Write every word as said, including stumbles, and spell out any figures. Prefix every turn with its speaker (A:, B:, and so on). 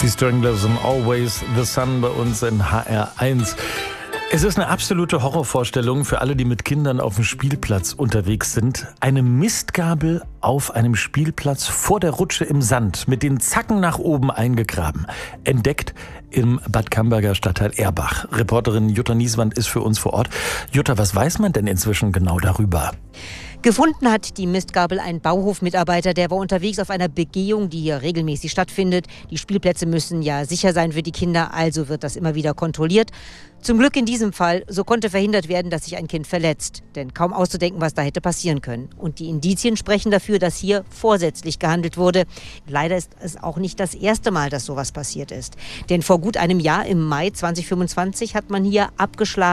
A: Die Stranglers und Always the Sun bei uns in H R eins. Es ist eine absolute Horrorvorstellung für alle, die mit Kindern auf dem Spielplatz unterwegs sind. Eine Mistgabel auf einem Spielplatz vor der Rutsche im Sand, mit den Zacken nach oben eingegraben. Entdeckt im Bad Camberger Stadtteil Erbach. Reporterin Jutta Nieswand ist für uns vor Ort. Jutta, was weiß man denn inzwischen genau darüber?
B: Gefunden hat die Mistgabel ein Bauhofmitarbeiter, der war unterwegs auf einer Begehung, die hier regelmäßig stattfindet. Die Spielplätze müssen ja sicher sein für die Kinder, also wird das immer wieder kontrolliert. Zum Glück in diesem Fall, so konnte verhindert werden, dass sich ein Kind verletzt. Denn kaum auszudenken, was da hätte passieren können. Und die Indizien sprechen dafür, dass hier vorsätzlich gehandelt wurde. Leider ist es auch nicht das erste Mal, dass sowas passiert ist. Denn vor gut einem Jahr, im Mai zweitausendfünfundzwanzig, hat man hier abgeschlagen